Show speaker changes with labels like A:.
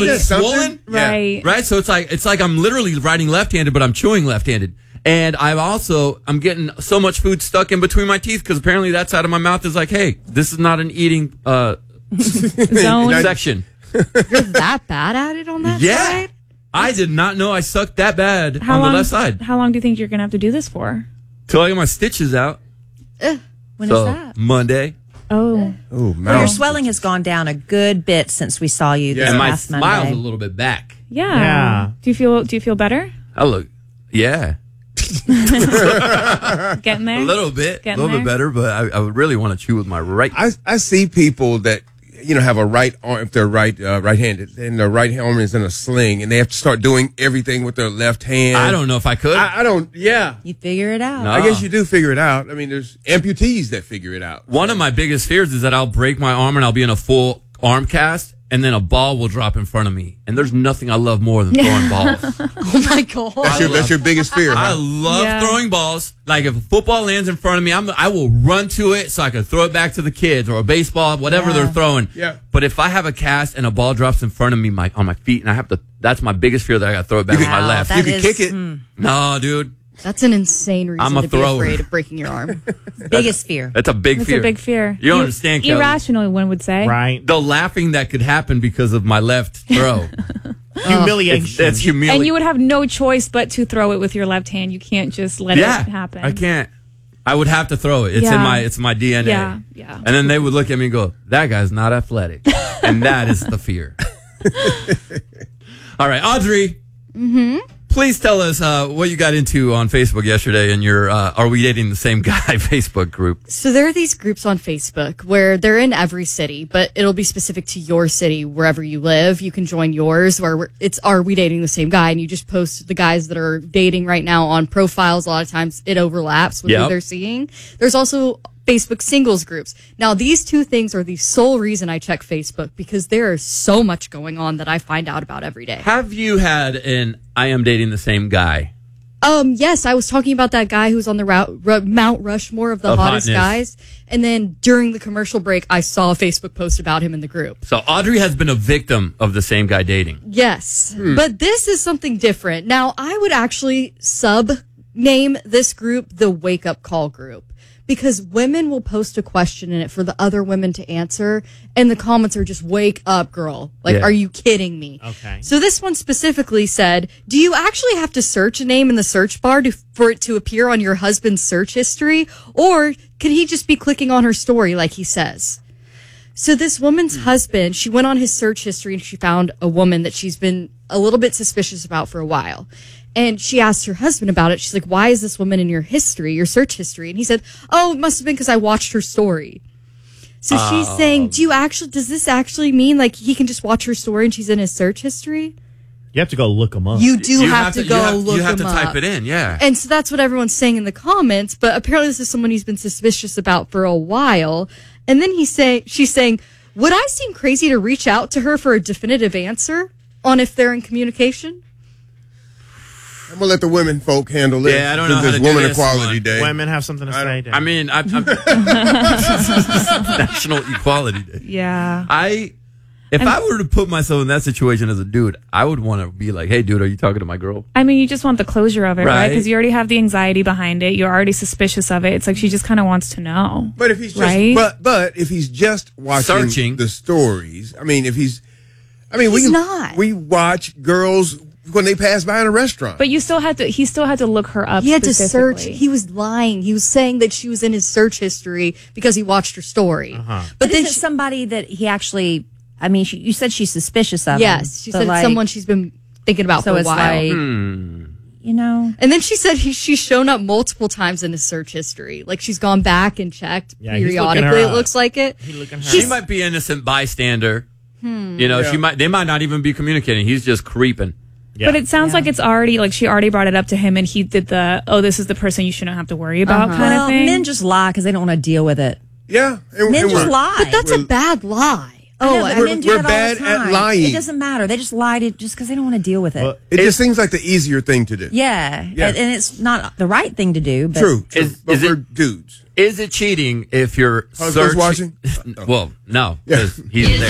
A: so it's swollen,
B: Right.
A: Right. So it's like I'm literally writing left-handed, but I'm chewing left-handed. And I'm getting so much food stuck in between my teeth because apparently that side of my mouth is like, hey, this is not an eating
B: Zone.
A: section.
C: You're that bad at it on that side?
A: I did not know I sucked that bad
B: How
A: on
B: long,
A: the left side.
B: How long do you think you're going to have to do this for?
A: Till I get my stitches out.
C: When is
A: So
C: that?
A: Monday.
B: Oh.
D: Oh,
E: Well, your swelling has gone down a good bit since we saw you this
A: And my
E: past
A: smile's
E: Monday.
A: a little bit back.
B: Yeah.
F: Yeah.
B: Do you feel better?
A: I look, yeah.
B: Getting there?
A: A little bit.
B: Getting
A: A little bit
B: there?
A: better, but I would really want to chew with my right.
D: I see people that have a right arm, if they're right-handed, and their right arm is in a sling, and they have to start doing everything with their left hand.
A: I don't know if I could.
D: I don't. Yeah,
E: You figure it out.
A: No.
D: I guess you do figure it out. I mean, there's amputees that figure it out.
A: One of my biggest fears is that I'll break my arm and I'll be in a full arm cast, and then a ball will drop in front of me. And there's nothing I love more than throwing balls.
C: Oh my God.
D: That's your biggest fear.
A: I
D: Huh?
A: love throwing balls. Like if a football lands in front of me, I will run to it so I can throw it back to the kids, or a baseball, whatever they're throwing.
D: Yeah.
A: But if I have a cast and a ball drops in front of me on my feet, and I have to, that's my biggest fear, that I got to throw it back with my left.
D: You can kick it.
A: No, dude.
C: That's an insane reason
A: I'm a
C: to be
A: thrower.
C: afraid of breaking your arm.
E: Biggest fear.
A: That's a big
B: That's
A: fear.
B: a big fear.
A: You don't understand, Kelly.
B: Irrational, one would say.
F: Right.
A: The laughing that could happen because of my left throw.
F: Humiliation.
A: That's humiliating.
B: And you would have no choice but to throw it with your left hand. You can't just let it happen.
A: I can't. I would have to throw it. It's my DNA.
B: Yeah, yeah.
A: And then they would look at me and go, that guy's not athletic. And that is the fear. All right, Audrey. Please tell us what you got into on Facebook yesterday in your Are We Dating the Same Guy Facebook group.
C: So there are these groups on Facebook where they're in every city, but it'll be specific to your city, wherever you live. You can join yours where it's Are We Dating the Same Guy? And you just post the guys that are dating right now on profiles. A lot of times it overlaps with who they're seeing. There's also Facebook singles groups. Now, these two things are the sole reason I check Facebook because there is so much going on that I find out about every day.
A: Have you had an I Am Dating the Same Guy?
C: Yes, I was talking about that guy who's on the Mount Rushmore of the hottest
A: hotness.
C: guys. And then during the commercial break, I saw a Facebook post about him in the group.
A: So Audrey has been a victim of the same guy dating.
C: Yes, but this is something different. Now, I would actually sub-name this group the Wake Up Call group. Because women will post a question in it for the other women to answer, and the comments are just, wake up, girl. Like, are you kidding me?
F: Okay.
C: So this one specifically said, do you actually have to search a name in the search bar for it to appear on your husband's search history? Or could he just be clicking on her story like he says? So this woman's husband, she went on his search history and she found a woman that she's been a little bit suspicious about for a while. And she asked her husband about it. She's like, why is this woman in your history, your search history? And he said, oh, it must have been because I watched her story. So she's saying, does this actually mean like he can just watch her story and she's in his search history?
F: You have to go look them up.
C: You do have to go look
A: You have to
C: him
A: type
C: up.
A: it in, yeah.
C: And so that's what everyone's saying in the comments. But apparently this is someone he's been suspicious about for a while. And then she's saying, would I seem crazy to reach out to her for a definitive answer on if they're in communication?
D: I'm gonna let the women folk handle this.
A: Yeah, I don't know
D: since
A: how
D: it's
A: to do
D: Women
A: this
D: Equality
A: one.
D: Day.
F: Women have something to say. Dan.
A: I mean, I'm National Equality Day.
B: Yeah.
A: If I were to put myself in that situation as a dude, I would want to be like, hey, dude, are you talking to my girl?
B: I mean, you just want the closure of it, right?
A: Right.
B: Because you already have the anxiety behind it. You're already suspicious of it. It's like she just kind of wants to know.
D: But if he's just,
B: Right?
D: but if he's just watching
A: Searching.
D: the stories,
C: He's not.
D: we watch girls when they pass by in a restaurant.
B: But he still had to look her up.
C: He had to search.
B: specifically.
C: He was lying. He was saying that she was in his search history because he watched her story.
E: But then somebody that he actually, I mean, you said she's suspicious of him.
C: Yes, she said it's someone she's been thinking about
E: so
C: for a
E: it's
C: while.
E: like, you know.
C: And then she said she's shown up multiple times in his search history. Like she's gone back and checked
F: Yeah, he's looking her
C: periodically. It
F: up.
C: looks like it.
F: He looking her
A: She
F: up.
A: might be innocent bystander. You know, they might not even be communicating. He's just creeping.
F: Yeah.
B: But it sounds like it's already, like she already brought it up to him and he did this is the person you shouldn't have to worry about kind
E: Well,
B: of thing.
E: men just lie because they don't want to deal with it.
D: yeah,
E: Men just lie.
C: But that's a bad lie.
E: I know,
C: Oh,
E: but men do
D: we're
E: that all
D: bad
E: the
D: at
E: time.
D: lying.
E: It doesn't matter. They just lie just because they don't want to deal with it.
F: Well,
D: it just seems like the easier thing to do.
E: Yeah.
D: Yeah.
E: And it's not the right thing to do. But
D: True. But
A: Is
D: we're
A: it-
D: dudes.
A: Is it cheating if you're
D: Husband's
A: searching?
D: watching?
A: Well, no,
D: Yeah.
A: because he's there.